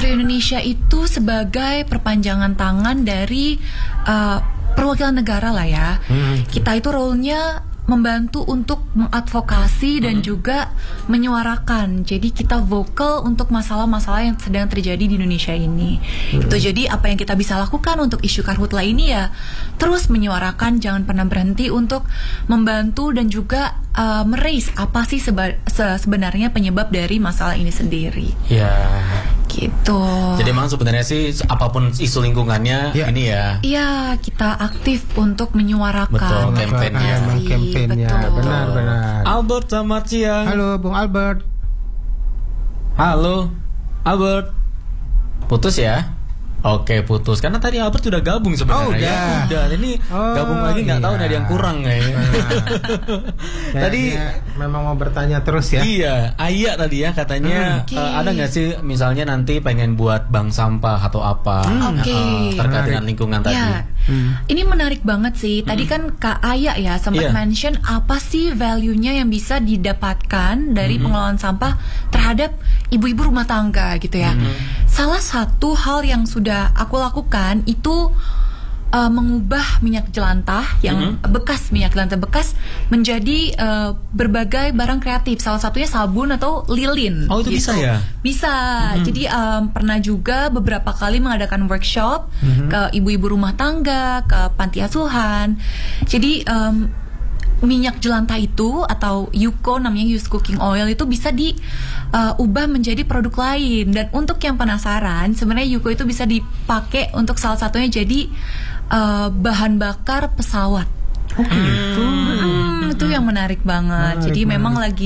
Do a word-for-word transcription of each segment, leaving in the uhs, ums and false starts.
Putri Indonesia itu sebagai perpanjangan tangan dari uh, perwakilan negara lah ya. Hmm. Kita itu role-nya membantu untuk mengadvokasi dan hmm. juga menyuarakan. Jadi kita vokal untuk masalah-masalah yang sedang terjadi di Indonesia ini. Hmm. Itu jadi apa yang kita bisa lakukan untuk isu karhutla ini ya terus menyuarakan, jangan pernah berhenti untuk membantu dan juga uh, meraise apa sih seba- se- sebenarnya penyebab dari masalah ini sendiri. Ya. Gitu. Jadi memang sebenarnya sih apapun isu lingkungannya ya. Ini ya. Iya, kita aktif untuk menyuarakan. Betul, kampanye. Kampanye. Benar-benar. Albert, selamat siang. Halo, Bung Albert. Halo, Albert. Putus ya? Oke, putus. Karena tadi Albert sudah gabung sebenarnya. Oh, udah. Ya. Udah. Ini oh, gabung lagi nggak iya. tahu ada yang kurang kayaknya. Nah, tadi memang mau bertanya terus ya. Iya, Aya tadi ya katanya okay. uh, ada nggak sih misalnya nanti pengen buat bank sampah atau apa hmm. okay. uh, terkait dengan lingkungan tadi. Ya. Hmm. Ini menarik banget sih. Tadi hmm. kan Kak Aya ya sempat yeah. mention apa sih value-nya yang bisa didapatkan dari hmm. pengelolaan sampah terhadap ibu-ibu rumah tangga gitu ya. Hmm. Salah satu hal yang sudah aku lakukan itu uh, mengubah minyak jelantah yang mm-hmm. bekas minyak jelantah bekas menjadi uh, berbagai barang kreatif. Salah satunya sabun atau lilin. Oh itu gitu. Bisa ya? Bisa. Mm-hmm. Jadi um, pernah juga beberapa kali mengadakan workshop mm-hmm. ke ibu-ibu rumah tangga, ke panti asuhan. Jadi um, minyak jelantah itu atau Yuko namanya used cooking oil itu bisa diubah uh, menjadi produk lain. Dan untuk yang penasaran, sebenarnya Yuko itu bisa dipakai untuk salah satunya jadi uh, bahan bakar pesawat. Oke, okay, hmm. itu hmm, itu yang menarik banget. Menarik, jadi menarik. Memang lagi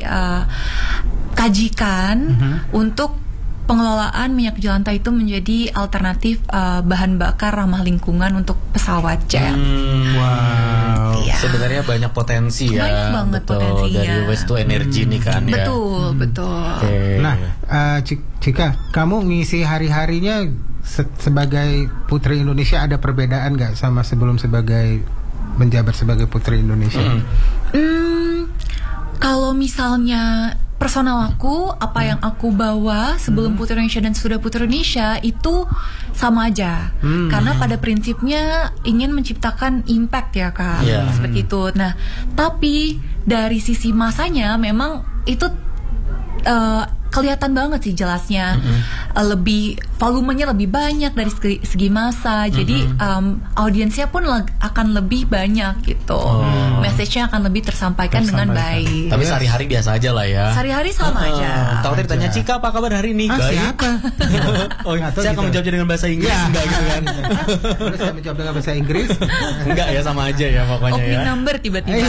dikajikan uh, uh-huh. untuk pengelolaan minyak jelantah itu menjadi alternatif uh, bahan bakar ramah lingkungan untuk pesawat jet. Hmm, wow. Ya. Sebenarnya banyak potensi ya. Banyak banget betul, potensinya. Dari waste to energy hmm. nih kan betul, ya. Betul, hmm. betul. Okay. Nah, uh, Cika, kamu ngisi hari-harinya se- sebagai Putri Indonesia ada perbedaan nggak sama sebelum sebagai menjabat sebagai Putri Indonesia? Hmm. Hmm, kalau misalnya personal aku, apa yang aku bawa sebelum hmm. Putri Indonesia dan sudah Putri Indonesia itu sama aja. Hmm. Karena pada prinsipnya ingin menciptakan impact ya Kak, yeah. seperti itu. Nah, tapi dari sisi masanya memang itu uh, kelihatan banget sih jelasnya. Mm-hmm. uh, lebih volumenya lebih banyak dari segi, segi masa. Mm-hmm. Jadi um, audiensnya pun leg- akan lebih banyak gitu. Oh. Message-nya akan lebih tersampaikan, tersampaikan. dengan baik. Tapi sehari-hari biasa aja lah ya. Sehari-hari sama uh, aja. Tahu tadi tanya Cika apa kabar hari ini? Ah, baik. Siapa? oh, saya akan menjawabnya dengan bahasa Inggris ya. Enggak gitu kan. Terus saya menjawab dengan bahasa Inggris. Enggak ya, sama aja ya pokoknya Opening ya. number tiba-tiba.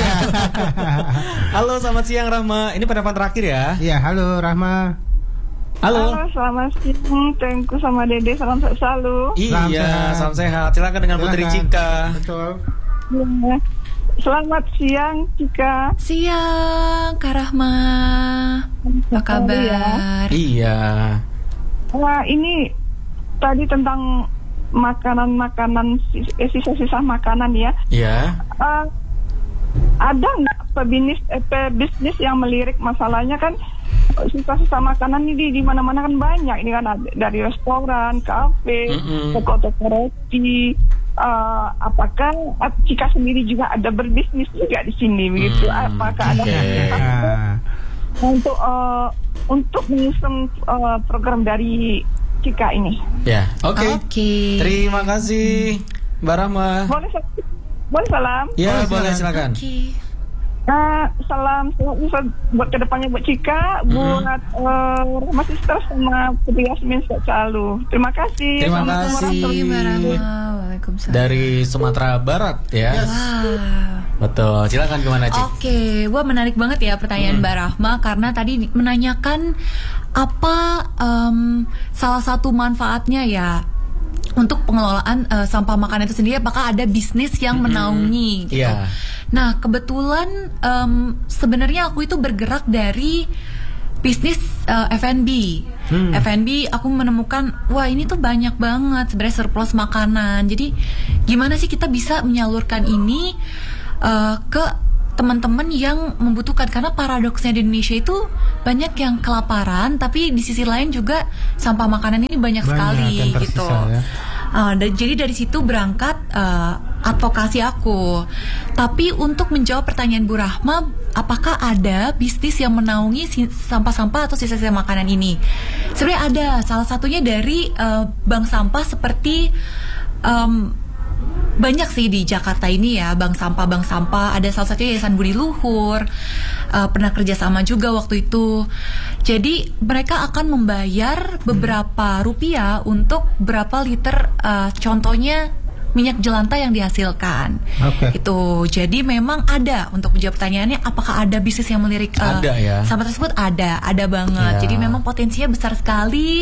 Halo, selamat siang Rahma. Ini pendapat terakhir ya. Iya, halo Rahma. Halo. Halo, selamat siang. Tengku sama Dede, salam sehat selalu. Iya, salam sehat. Silakan dengan Putri Cika. Betul. Ya. Selamat siang Cika. Siang Kak Rahma. Apa kabar? Ya. Iya. Wah, ini tadi tentang makanan-makanan, sisa-sisa makanan ya. Iya. Uh, ada nggak pebisnis, eh, pebisnis yang melirik masalahnya kan? Sisa-sisa makanan ini di mana-mana kan banyak. Ini kan dari restoran, kafe, mm-hmm. toko-toko roti. Uh, apakah Cika sendiri juga ada berbisnis juga di sini begitu? Mm, apakah ada yeah. untuk uh, untuk mengusung uh, program dari Cika ini? Ya, yeah. oke. Okay. Okay. Terima kasih, Mbak Rahma. Boleh, boleh salam? Ya, oh, boleh silakan. Okay. Nah, salam sehat buat kedepannya buat Cika, mm-hmm. buat uh, Rahma Sister sama Putri Yasmin selalu. Terima kasih. Terima kasih. Waalaikumsalam. Dari Sumatera Barat ya. Yes. Wow. Betul. Silakan kemana Cik? Oke, okay. Wah menarik banget ya pertanyaan mm. Mbak Rahma karena tadi menanyakan apa um, salah satu manfaatnya ya. Untuk pengelolaan uh, sampah makanan itu sendiri, apakah ada bisnis yang menaungi gitu? Yeah. Nah kebetulan um, sebenarnya aku itu bergerak dari bisnis uh, F and B. Hmm. F and B aku menemukan wah ini tuh banyak banget sebenarnya surplus makanan. Jadi gimana sih kita bisa menyalurkan ini uh, ke teman-teman yang membutuhkan, karena paradoksnya di Indonesia itu banyak yang kelaparan tapi di sisi lain juga sampah makanan ini banyak, Banyak sekali yang tersisa, gitu. ya. Uh, da- jadi dari situ berangkat uh, advokasi aku. Tapi untuk menjawab pertanyaan Bu Rahma, apakah ada bisnis yang menaungi si- sampah-sampah atau sisa-sisa makanan ini? Sebenarnya ada. Salah satunya dari uh, bank sampah seperti um, banyak sih di Jakarta ini ya, bank sampah-bank sampah. Ada salah satunya Yayasan Budi Luhur, uh, pernah kerjasama juga waktu itu. Jadi mereka akan membayar beberapa rupiah untuk berapa liter, uh, contohnya minyak jelantah yang dihasilkan. Oke. Itu. Jadi memang ada. Untuk menjawab pertanyaannya, apakah ada bisnis yang melirik uh, Ada ya. sampah tersebut? Ada, ada banget. Ya. Jadi memang potensinya besar sekali.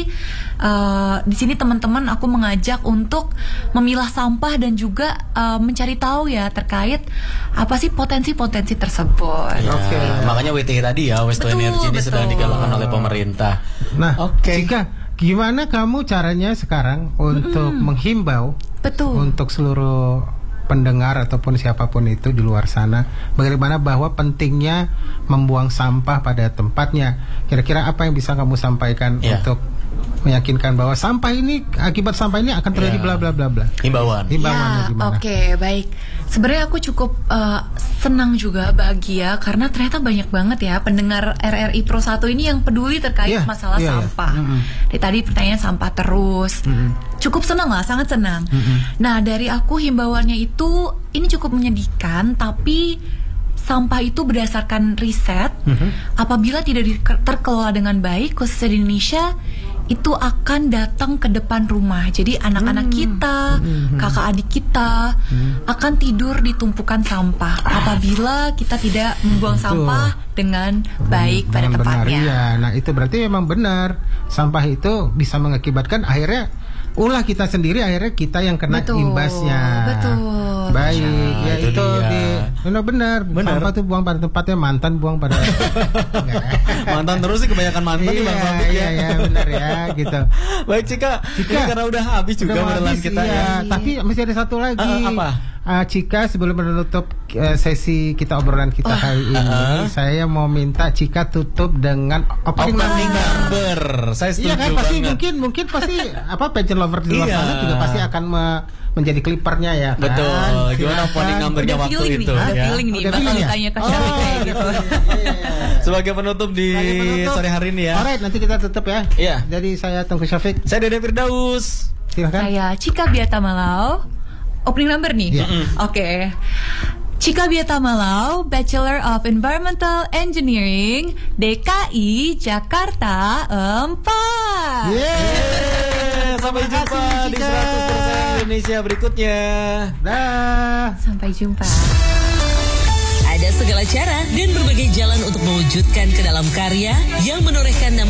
Uh, di sini teman-teman aku mengajak untuk memilah sampah dan juga uh, mencari tahu ya terkait apa sih potensi-potensi tersebut. Ya, Oke. makanya W T H tadi ya, Waste to Betul, Energy ini betul. sudah digalakkan oleh pemerintah. Nah, Oke. Cika, gimana kamu caranya sekarang untuk menghimbau Betul. untuk seluruh pendengar ataupun siapapun itu di luar sana, bagaimana bahwa pentingnya membuang sampah pada tempatnya? Kira-kira apa yang bisa kamu sampaikan Ya. untuk meyakinkan bahwa sampah ini, akibat sampah ini akan terjadi Ya. bla bla bla bla? Himbauan. Himbauannya Ya, gimana? oke, baik. Sebenarnya aku cukup uh, senang juga, bahagia karena ternyata banyak banget ya pendengar R R I Pro satu ini yang peduli terkait Iya, masalah iya, iya. sampah. Mm-mm. Dari tadi pertanyaan sampah terus. Cukup senang lah, sangat senang. Nah, dari aku himbauannya itu ini cukup menyedihkan, tapi sampah itu berdasarkan riset, apabila tidak di- terkelola dengan baik, khususnya di Indonesia, itu akan datang ke depan rumah. Jadi anak-anak kita, kakak adik kita akan tidur di tumpukan sampah apabila kita tidak membuang Betul. sampah dengan baik pada Dengan benar, tempatnya. iya. Nah, itu berarti memang benar. Sampah itu bisa mengakibatkan akhirnya ulah kita sendiri, akhirnya kita yang kena Betul, imbasnya. betul. Baik, Nah, ya itu itu, dia. di benar benar. Benar. Sampah tuh buang pada tempatnya, mantan buang pada Enggak. Mantan terus sih, kebanyakan mantan nih Bang Iya, Taufik iya, ya. iya, benar ya, gitu. Baik Cika, Cika. ini karena udah habis juga Udah mau obrolan habis, kita iya. ya. Tapi masih ada satu lagi. Eh, eh, apa? Ah, Cika, sebelum menutup eh, sesi kita obrolan kita Wah. hari ini, Uh-uh. saya mau minta Cika tutup dengan opening Opening number. number, saya setuju Iya kan, pasti banget. mungkin mungkin pasti apa passion lover di luar Iya. sana juga pasti akan me- menjadi klipernya ya kan. Betul. Gimana Silakan. opening numbernya Udah waktu feeling itu? nih, udah ya. feeling nih, Udah bakal feeling ya? ditanya ke Syafiq kayak gitu. iya, iya, iya. Sebagai penutup di Sebagai penutup. sore hari ini ya. Alright, nanti kita tutup ya. Iya. Jadi saya Tengku Syafiq. Saya Dede Firdaus. Silakan. Saya Cika Biata Malau. Opening number nih. Iya. Oke. Cika Biata Malau, Bachelor of Environmental Engineering, D K I Jakarta empat. Yeay, sampai Terima jumpa kasih, di Cika. seratus persen Indonesia berikutnya. Dah. Sampai jumpa. Ada segala cara dan berbagai jalan untuk mewujudkan ke dalam karya yang menorehkan nama